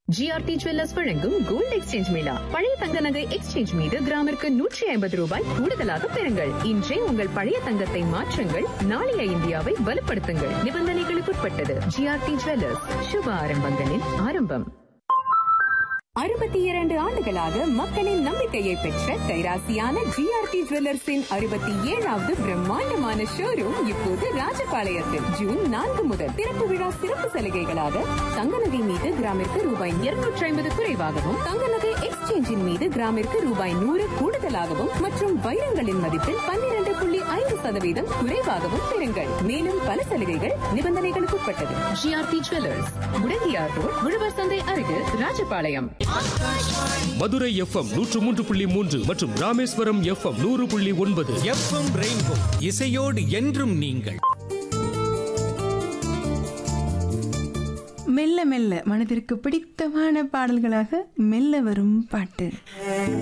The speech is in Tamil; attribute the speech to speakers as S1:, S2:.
S1: ஜிஆர்டி ஜுவல்லர்ஸ் வழங்கும் கோல்ட் எக்ஸ்சேஞ்ச் மேளா. பழைய தங்க நகை எக்ஸ்சேஞ்ச் மீது கிராமிற்கு 150 ரூபாய் கூடுதலாக பெறுங்கள். இன்றே உங்கள் பழைய தங்கத்தை மாற்றுங்கள். நாளைய இந்தியாவை வலுப்படுத்துங்கள். நிபந்தனைகளுக்குட்பட்டது. ஜிஆர்டி ஜுவல்லர்ஸ், சுப ஆரம்பங்களின் ஆரம்பம். 62 ஆண்டுகளாக மக்களின் நம்பிக்கையை பெற்ற கைராசியான ஜிஆர்டி ஜுவல்லர்ஸின் 67வது பிரம்மாண்டமான ஷோரூம் இப்போது ராஜபாளையத்தில் ஜூன் 4 முதல் திறப்பு விழா சிறப்பு சலுகைகளாக தங்க நகை மீது கிராமிற்கு ரூபாய் 250 குறைவாகவும், தங்க நகை எக்ஸ்சேஞ்சின் மீது கிராமிற்கு ரூபாய் 100 கூடுதலாகவும் மற்றும் வைரங்களின் மதிப்பில் 12.5% குறைவாகவும் பெறுங்கள். மேலும் பல சலுகைகள் நிபந்தனைகளுக்குட்பட்டது. ஜிஆர்டி ஜுவல்லர்ஸ், முடங்கியார் ரோட், உழவர் சந்தை அருகில், ராஜபாளையம்.
S2: மதுரை எஃப்எம் 103.3 மற்றும் ராமேஸ்வரம் எஃப்எம் 100.9.
S3: எஃப்எம் ரெயின்போ, இசையோடு என்றும் நீங்கள்.
S4: மெல்ல மெல்ல மனதிற்கு பிடித்தமான பாடல்களாக மெல்ல வரும் பாட்டு.